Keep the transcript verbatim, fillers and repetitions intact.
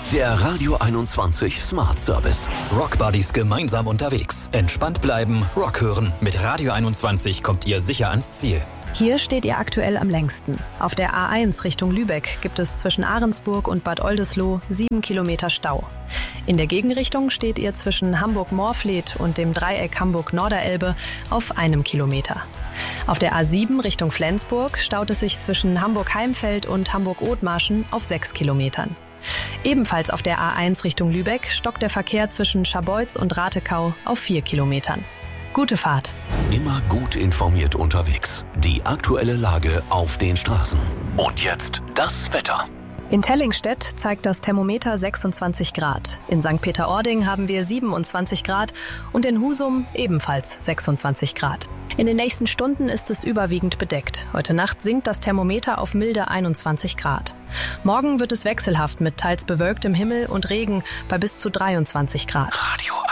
Der Radio einundzwanzig Smart Service. Rockbuddies gemeinsam unterwegs. Entspannt bleiben, Rock hören. Mit Radio einundzwanzig kommt ihr sicher ans Ziel. Hier steht ihr aktuell am längsten. Auf der A eins Richtung Lübeck gibt es zwischen Ahrensburg und Bad Oldesloe sieben Kilometer Stau. In der Gegenrichtung steht ihr zwischen Hamburg-Morfleet und dem Dreieck Hamburg-Norderelbe auf einem Kilometer. Auf der A sieben Richtung Flensburg staut es sich zwischen Hamburg-Heimfeld und Hamburg-Othmarschen auf sechs Kilometern. Ebenfalls auf der A eins Richtung Lübeck stockt der Verkehr zwischen Scharbeutz und Ratekau auf vier Kilometern. Gute Fahrt. Immer gut informiert unterwegs. Die aktuelle Lage auf den Straßen. Und jetzt das Wetter. In Tellingstedt zeigt das Thermometer sechsundzwanzig Grad. In Sankt Peter-Ording haben wir siebenundzwanzig Grad und in Husum ebenfalls sechsundzwanzig Grad. In den nächsten Stunden ist es überwiegend bedeckt. Heute Nacht sinkt das Thermometer auf milde einundzwanzig Grad. Morgen wird es wechselhaft mit teils bewölktem Himmel und Regen bei bis zu dreiundzwanzig Grad. Radio